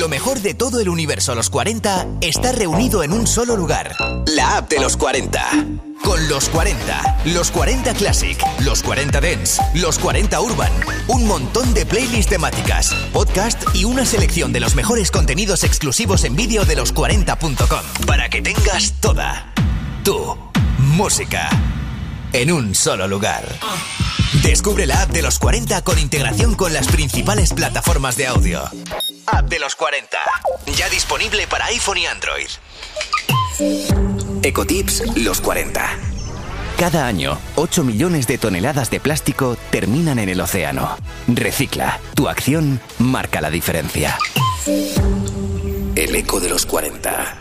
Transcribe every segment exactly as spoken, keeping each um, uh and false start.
Lo mejor de todo el universo Los cuarenta está reunido en un solo lugar. La app de Los cuarenta. Con Los cuarenta, Los cuarenta Classic, Los cuarenta Dance, Los cuarenta Urban, un montón de playlists temáticas, podcast y una selección de los mejores contenidos exclusivos en vídeo de los cuarenta punto com para que tengas toda tu música en un solo lugar. Descubre la app de Los cuarenta con integración con las principales plataformas de audio. App de Los cuarenta, ya disponible para iPhone y Android. Ecotips Los cuarenta. Cada año, ocho millones de toneladas de plástico terminan en el océano. Recicla. Tu acción marca la diferencia. El eco de los cuarenta.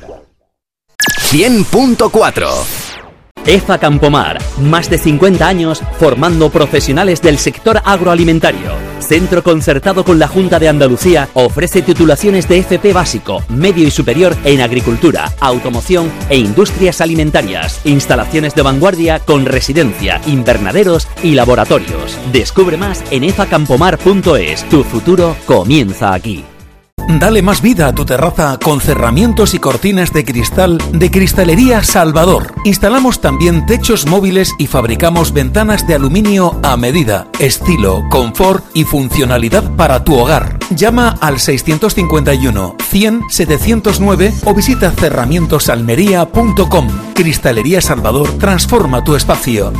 cien punto cuatro. EFA Campomar, más de cincuenta años formando profesionales del sector agroalimentario. Centro concertado con la Junta de Andalucía, ofrece titulaciones de F P básico, medio y superior en agricultura, automoción e industrias alimentarias. Instalaciones de vanguardia con residencia, invernaderos y laboratorios. Descubre más en efa campomar punto es. Tu futuro comienza aquí. Dale más vida a tu terraza con cerramientos y cortinas de cristal de Cristalería Salvador. Instalamos también techos móviles y fabricamos ventanas de aluminio a medida, estilo, confort y funcionalidad para tu hogar. Llama al seiscientos cincuenta y uno, cien, setecientos nueve o visita cerramientosalmería punto com. Cristalería Salvador transforma tu espacio.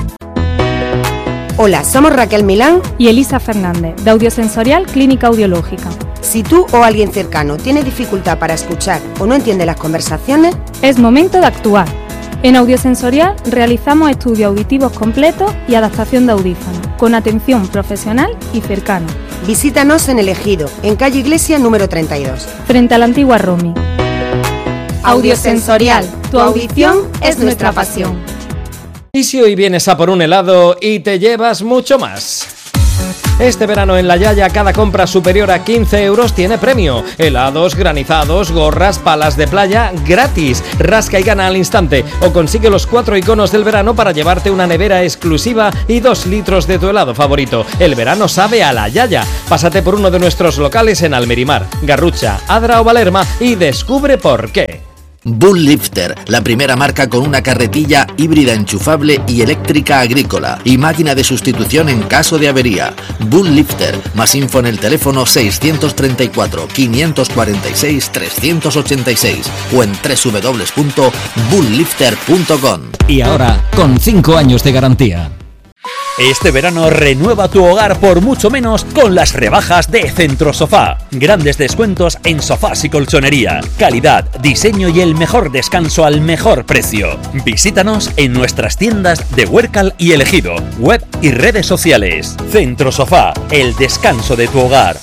Hola, somos Raquel Milán y Elisa Fernández, de Audiosensorial Clínica Audiológica. Si tú o alguien cercano tiene dificultad para escuchar o no entiende las conversaciones, es momento de actuar. En Audiosensorial realizamos estudios auditivos completos y adaptación de audífonos, con atención profesional y cercana. Visítanos en El Ejido, en calle Iglesia número treinta y dos. Frente a la antigua Romy. Audiosensorial, tu audición es nuestra pasión. ¿Y si hoy vienes a por un helado y te llevas mucho más? Este verano en La Yaya, cada compra superior a quince euros tiene premio. Helados, granizados, gorras, palas de playa, gratis. Rasca y gana al instante. O consigue los cuatro iconos del verano para llevarte una nevera exclusiva y dos litros de tu helado favorito. El verano sabe a La Yaya. Pásate por uno de nuestros locales en Almerimar, Garrucha, Adra o Valerma y descubre por qué. Bull Lifter, la primera marca con una carretilla híbrida enchufable y eléctrica agrícola y máquina de sustitución en caso de avería. Bull Lifter, más info en el teléfono seiscientos treinta y cuatro, quinientos cuarenta y seis, trescientos ochenta y seis o en doble u doble u doble u punto bull lifter punto com. Y ahora, con cinco años de garantía. Este verano renueva tu hogar por mucho menos con las rebajas de Centro Sofá. Grandes descuentos en sofás y colchonería. Calidad, diseño y el mejor descanso al mejor precio. Visítanos en nuestras tiendas de Huércal y El Ejido, web y redes sociales. Centro Sofá, el descanso de tu hogar.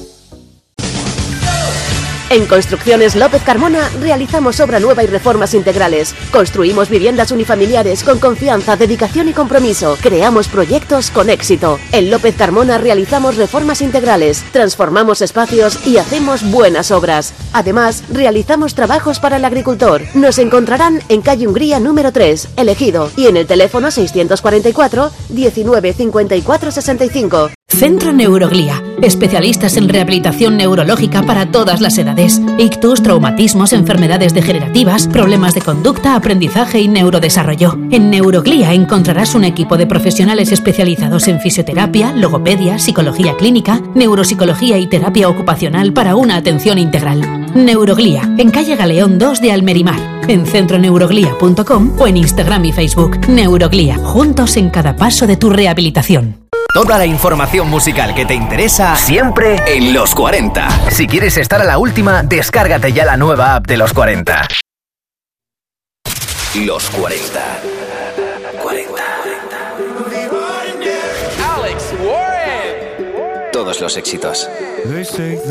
En Construcciones López Carmona realizamos obra nueva y reformas integrales. Construimos viviendas unifamiliares con confianza, dedicación y compromiso. Creamos proyectos con éxito. En López Carmona realizamos reformas integrales, transformamos espacios y hacemos buenas obras. Además, realizamos trabajos para el agricultor. Nos encontrarán en calle Hungría número tres, El Ejido, y en el teléfono seiscientos cuarenta y cuatro, diecinueve, cincuenta y cuatro, sesenta y cinco. Centro Neuroglía, especialistas en rehabilitación neurológica para todas las edades. Ictus, traumatismos, enfermedades degenerativas, problemas de conducta, aprendizaje y neurodesarrollo. En Neuroglía encontrarás un equipo de profesionales especializados en fisioterapia, logopedia, psicología clínica, neuropsicología y terapia ocupacional para una atención integral. Neuroglía, en calle Galeón dos de Almerimar, en centro neuroglía punto com o en Instagram y Facebook. Neuroglía, juntos en cada paso de tu rehabilitación. Toda la información musical que te interesa siempre en Los cuarenta. Si quieres estar a la última, descárgate ya la nueva app de Los cuarenta. Los cuarenta. cuarenta. Alex Warren. Todos los éxitos.